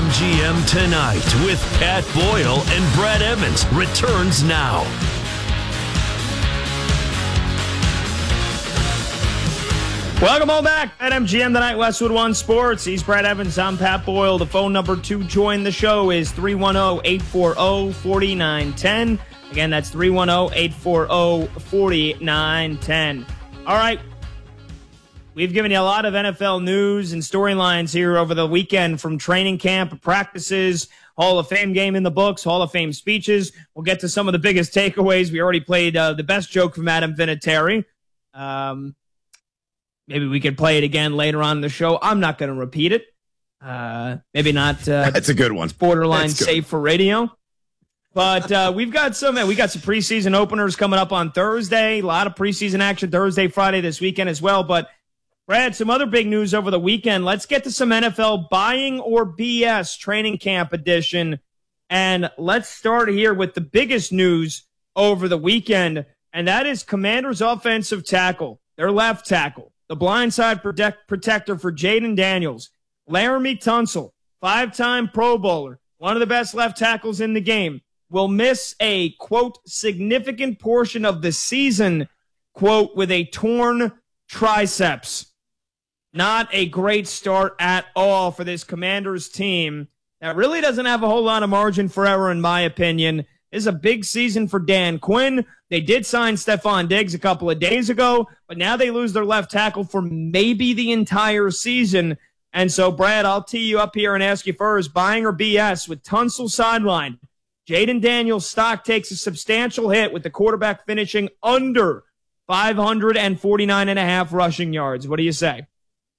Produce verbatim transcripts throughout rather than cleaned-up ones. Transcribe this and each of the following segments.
M G M Tonight with Pat Boyle and Brad Evans returns now. Welcome all back at M G M Tonight, Westwood One Sports. He's Brad Evans. I'm Pat Boyle. The phone number to join the show is three one zero, eight four zero, four nine one zero. Again, that's three one zero, eight four zero, four nine one zero. All right. We've given you a lot of N F L news and storylines here over the weekend, from training camp, practices, Hall of Fame game in the books, Hall of Fame speeches. We'll get to some of the biggest takeaways. We already played uh, the best joke from Adam Vinatieri. Um, maybe we could play it again later on in the show. I'm not going to repeat it. Uh, maybe not. Uh, That's a good one. Borderline safe for radio. But uh, we've got some we got some preseason openers coming up on Thursday. A lot of preseason action Thursday, Friday, this weekend as well. But Brad, some other big news over the weekend. Let's get to some N F L buying or B S training camp edition. And let's start here with the biggest news over the weekend, and that is Commanders' offensive tackle, their left tackle, the blindside protect, protector for Jaden Daniels, Laremy Tunsil, five-time Pro Bowler, one of the best left tackles in the game, will miss a, quote, significant portion of the season, quote, with a torn triceps. Not a great start at all for this Commanders team that really doesn't have a whole lot of margin for error, in my opinion. This is a big season for Dan Quinn. They did sign Stephon Diggs a couple of days ago, but now they lose their left tackle for maybe the entire season. And so, Brad, I'll tee you up here and ask you first, buying or B S with Tunsil sidelined. Jaden Daniels' stock takes a substantial hit with the quarterback finishing under five hundred forty-nine and a half rushing yards. What do you say?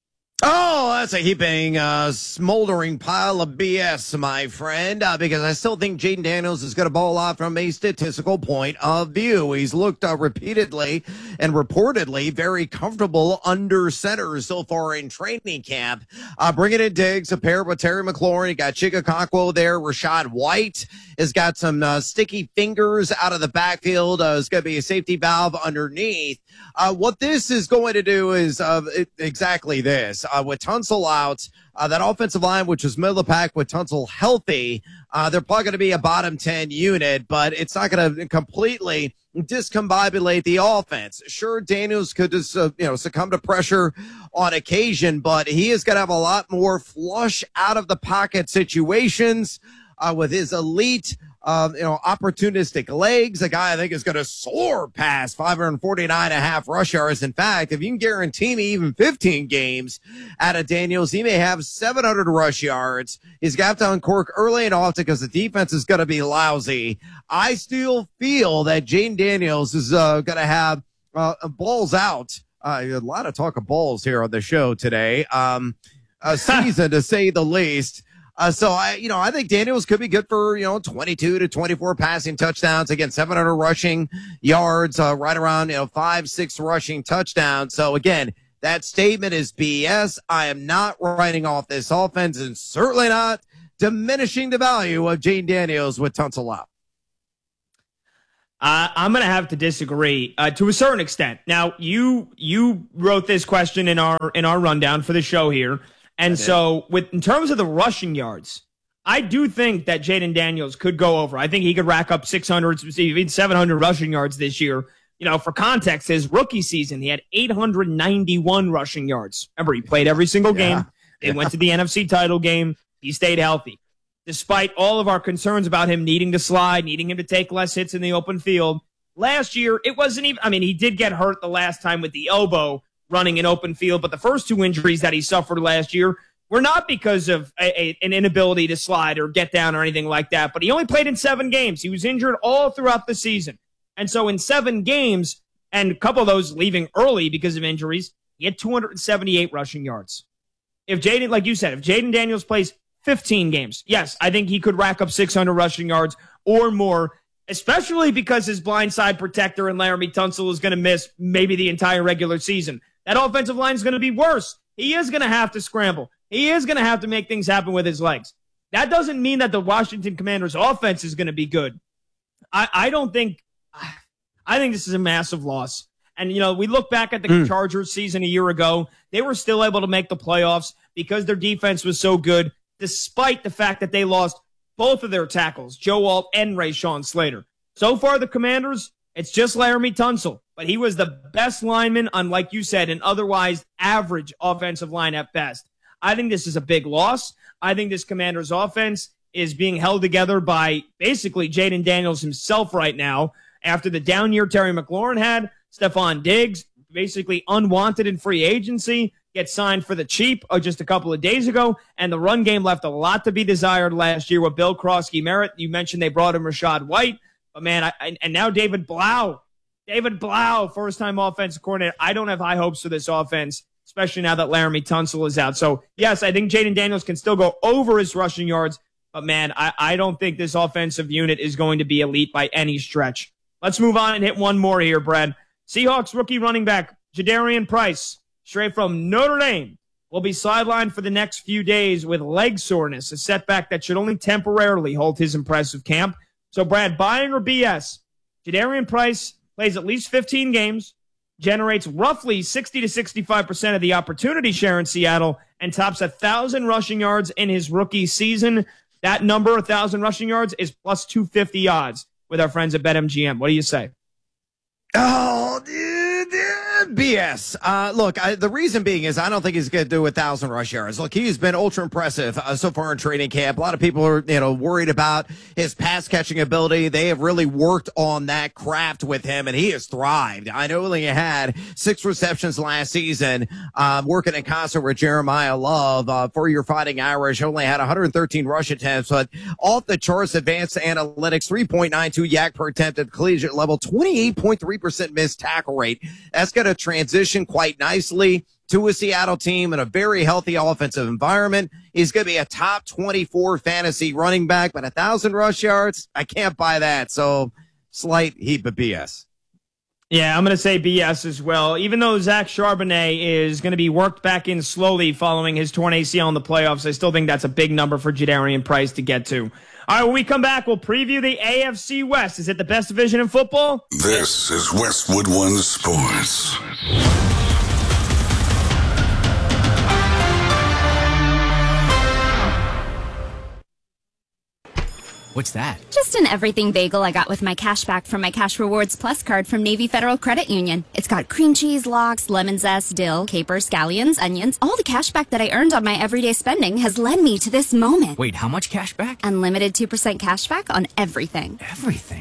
Oh, that's a heaping, uh, smoldering pile of B S, my friend, uh, because I still think Jaden Daniels is going to ball out from a statistical point of view. He's looked uh, repeatedly and reportedly very comfortable under center so far in training camp. Uh, bringing in Diggs, a pair with Terry McLaurin. You got Chigakakwo there. Rashad White has got some uh, sticky fingers out of the backfield. Uh, it's going to be a safety valve underneath. Uh, what this is going to do is uh, it, exactly this. Uh, with Tunsil out, uh, that offensive line, which was middle of the pack with Tunsil healthy, uh, they're probably going to be a bottom ten unit, but it's not going to completely discombobulate the offense. Sure, Daniels could just, uh, you know, succumb to pressure on occasion, but he is going to have a lot more flush out of the pocket situations uh, with his elite Uh, you know, opportunistic legs. A guy I think is going to soar past five hundred forty-nine and a half rush yards. In fact, if you can guarantee me even fifteen games out of Daniels, he may have seven hundred rush yards. He's got to uncork early and often because the defense is going to be lousy. I still feel that Jaden Daniels is uh, going to have uh, balls out. Uh, a lot of talk of balls here on the show today. Um, a season to say the least. Uh, so I, you know, I think Daniels could be good for, you know, twenty-two to twenty-four passing touchdowns. Again, seven hundred rushing yards, uh, right around, you know, five, six rushing touchdowns. So again, that statement is B S. I am not writing off this offense and certainly not diminishing the value of Jaden Daniels with Tunsil out. Uh, I'm going to have to disagree uh, to a certain extent. Now, you you wrote this question in our in our rundown for the show here. And so, with in terms of the rushing yards, I do think that Jaden Daniels could go over. I think he could rack up six hundred, even seven hundred rushing yards this year. You know, for context, his rookie season, he had eight hundred ninety-one rushing yards. Remember, he played every single game. Yeah. They yeah. went to the N F C title game. He stayed healthy. Despite all of our concerns about him needing to slide, needing him to take less hits in the open field, last year, it wasn't even, I mean, he did get hurt the last time with the elbow, running an open field, but the first two injuries that he suffered last year were not because of a, a, an inability to slide or get down or anything like that, but he only played in seven games. He was injured all throughout the season. And so in seven games, and a couple of those leaving early because of injuries, he had two hundred seventy-eight rushing yards. If Jaden, like you said, if Jaden Daniels plays fifteen games, yes, I think he could rack up six hundred rushing yards or more, especially because his blindside protector and Laremy Tunsil is going to miss maybe the entire regular season. That offensive line is going to be worse. He is going to have to scramble. He is going to have to make things happen with his legs. That doesn't mean that the Washington Commanders offense is going to be good. I, I don't think, I think this is a massive loss. And, you know, we look back at the mm. Chargers season a year ago. They were still able to make the playoffs because their defense was so good. despite the fact that they lost both of their tackles, Joe Alt and Rashawn Slater. So far, the Commanders, it's just Laramie Tunsil, but he was the best lineman on, like you said, an otherwise average offensive line at best. I think this is a big loss. I think this Commanders offense is being held together by basically Jaden Daniels himself right now. After the down year Terry McLaurin had, Stephon Diggs, basically unwanted in free agency, gets signed for the cheap uh, just a couple of days ago, and the run game left a lot to be desired last year with Bill Krosky-Merritt. You mentioned they brought in Rashad White, but man, I, I, and now David Blau. David Blau, first-time offensive coordinator. I don't have high hopes for this offense, especially now that Laramie Tunsil is out. So, yes, I think Jaden Daniels can still go over his rushing yards, but, man, I, I don't think this offensive unit is going to be elite by any stretch. Let's move on and hit one more here, Brad. Seahawks rookie running back Jadarian Price, straight from Notre Dame, will be sidelined for the next few days with leg soreness, a setback that should only temporarily halt his impressive camp. So, Brad, buying or B S? Jadarian Price plays at least fifteen games, generates roughly sixty to sixty-five percent of the opportunity share in Seattle, and tops one thousand rushing yards in his rookie season. That number, one thousand rushing yards, is plus two fifty odds with our friends at BetMGM. What do you say? Oh, dude, dude, B S. Uh, look, I, the reason being is I don't think he's going to do a thousand rush yards. Look, he's been ultra impressive uh, so far in training camp. A lot of people are, you know, worried about his pass catching ability. They have really worked on that craft with him, and he has thrived. I know he had six receptions last season, um, working in concert with Jeremiah Love uh, for your Fighting Irish. Only had one hundred thirteen rush attempts, but off the charts, advanced analytics, three point nine two yak per attempt at the collegiate level, twenty-eight point three percent missed tackle rate. That's going to transition quite nicely to a Seattle team in a very healthy offensive environment. He's going to be a top twenty-four fantasy running back, but a thousand rush yards, I can't buy that. So slight heap of B S. Yeah, I'm going to say B S as well. Even though Zach Charbonnet is going to be worked back in slowly following his torn A C L in the playoffs, I still think that's a big number for Jadarian Price to get to. All right, when we come back, we'll preview the A F C West. Is it the best division in football? This is Westwood One Sports. What's that? Just an everything bagel I got with my cash back from my Cash Rewards Plus card from Navy Federal Credit Union. It's got cream cheese, lox, lemon zest, dill, capers, scallions, onions. All the cash back that I earned on my everyday spending has led me to this moment. Wait, how much cash back? Unlimited two percent cash back on everything. Everything?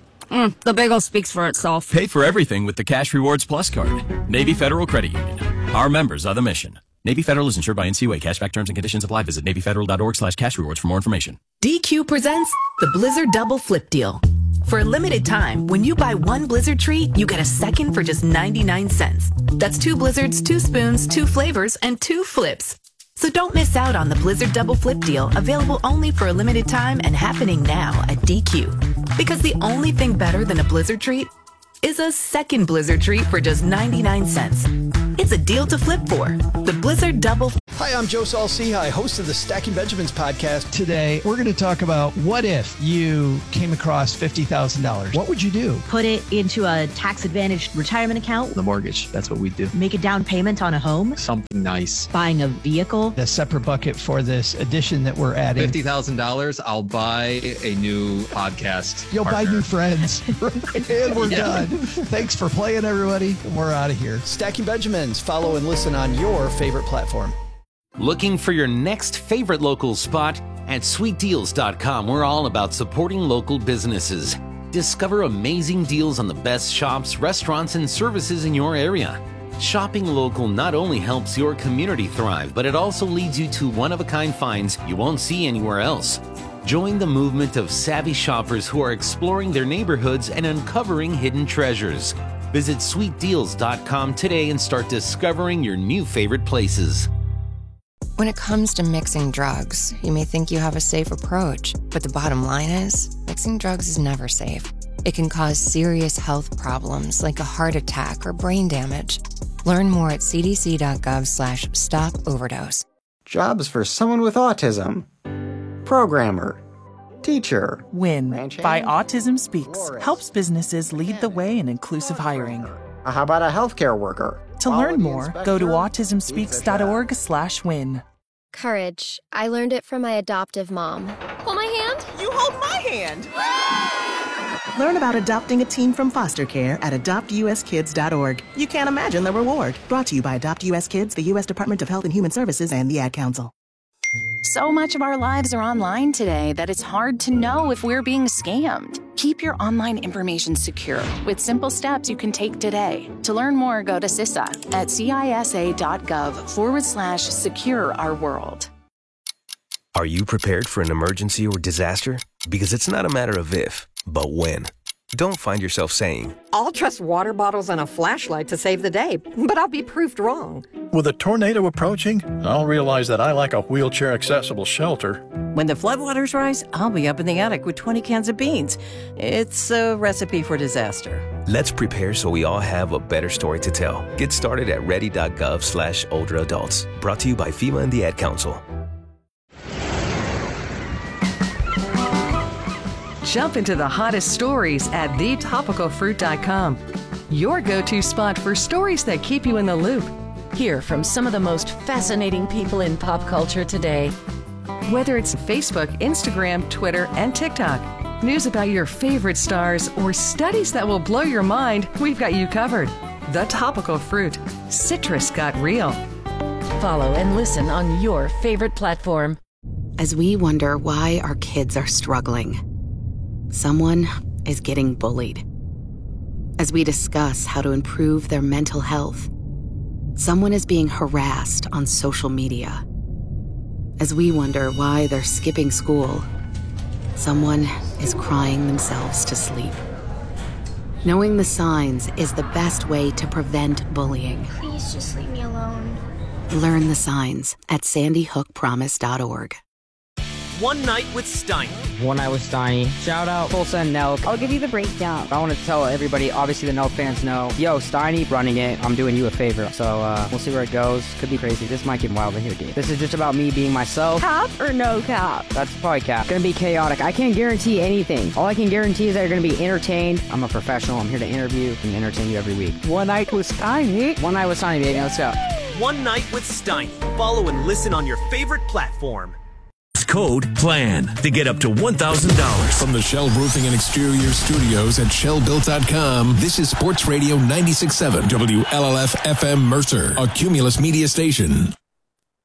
Mm, the bagel speaks for itself. Pay for everything with the Cash Rewards Plus card. Navy Federal Credit Union. Our members are the mission. Navy Federal is insured by N C U A. Cashback terms and conditions apply. Visit NavyFederal.org slash cash rewards for more information. D Q presents the Blizzard Double Flip Deal. For a limited time, when you buy one Blizzard treat, you get a second for just ninety-nine cents. That's two Blizzards, two spoons, two flavors, and two flips. So don't miss out on the Blizzard Double Flip Deal, available only for a limited time and happening now at D Q. Because the only thing better than a Blizzard treat is a second Blizzard treat for just ninety-nine cents. It's a deal to flip for. The Blizzard Double. Hi, I'm Joe Saul-Sehy, host of the Stacking Benjamins podcast. Today, we're going to talk about what if you came across fifty thousand dollars. What would you do? Put it into a tax-advantaged retirement account. The mortgage, that's what we do. Make a down payment on a home. Something nice. Buying a vehicle. A separate bucket for this addition that we're adding. fifty thousand dollars, I'll buy a new podcast You'll partner. buy new friends. And we're yeah. done. Thanks for playing, everybody. We're out of here. Stacking Benjamins. Follow and listen on your favorite platform. Looking for your next favorite local spot? At sweet deals dot com, we're all about supporting local businesses. Discover amazing deals on the best shops, restaurants, and services in your area. Shopping local not only helps your community thrive, but it also leads you to one-of-a-kind finds you won't see anywhere else. Join the movement of savvy shoppers who are exploring their neighborhoods and uncovering hidden treasures. Visit sweet deals dot com today and start discovering your new favorite places. When it comes to mixing drugs, you may think you have a safe approach, but the bottom line is, mixing drugs is never safe. It can cause serious health problems like a heart attack or brain damage. Learn more at cdc.gov slash stop overdose. Jobs for someone with autism. Programmer. Teacher. WIN by Autism Speaks helps businesses lead the way in inclusive hiring. How about a healthcare worker? To learn more, go to autism speaks dot org slash win. Courage. I learned it from my adoptive mom. Hold my hand. You hold my hand. Learn about adopting a teen from foster care at adopt u s kids dot org. You can't imagine the reward. Brought to you by Adopt U S Kids, the U S Department of Health and Human Services, and the Ad Council. So much of our lives are online today that it's hard to know if we're being scammed. Keep your online information secure with simple steps you can take today. To learn more, go to C I S A at cisa.gov forward slash secure our world. Are you prepared for an emergency or disaster? Because it's not a matter of if, but when. Don't find yourself saying, I'll trust water bottles and a flashlight to save the day, but I'll be proved wrong. With a tornado approaching, I'll realize that I like a wheelchair-accessible shelter. When the floodwaters rise, I'll be up in the attic with twenty cans of beans. It's a recipe for disaster. Let's prepare so we all have a better story to tell. Get started at ready.gov slash older adults. Brought to you by FEMA and the Ad Council. Jump into the hottest stories at the topical fruit dot com. Your go-to spot for stories that keep you in the loop. Hear from some of the most fascinating people in pop culture today. Whether it's Facebook, Instagram, Twitter, and TikTok, news about your favorite stars, or studies that will blow your mind, we've got you covered. The Topical Fruit. Citrus got real. Follow and listen on your favorite platform. As we wonder why our kids are struggling, someone is getting bullied. As we discuss how to improve their mental health, someone is being harassed on social media. As we wonder why they're skipping school, someone is crying themselves to sleep. Knowing the signs is the best way to prevent bullying. Please just leave me alone. Learn the signs at sandy hook promise dot org. One Night with Steiny. One Night with Steiny. Shout out Full Send Nelk. I'll give you the breakdown. I want to tell everybody, obviously the Nelk fans know, yo, Steiny running it. I'm doing you a favor. So uh, we'll see where it goes. Could be crazy. This might get wild in here, dude. This is just about me being myself. Cap or no cap? That's probably cap. Gonna be chaotic. I can't guarantee anything. All I can guarantee is that you're gonna be entertained. I'm a professional. I'm here to interview and entertain you every week. One Night with Steiny. One Night with Steiny, baby. Let's go. One Night with Steiny. Follow and listen on your favorite platform. Code PLAN to get up to one thousand dollars. From the Shell Roofing and Exterior Studios at shell built dot com, this is Sports Radio ninety-six point seven W L L F F M Mercer, a Cumulus media station.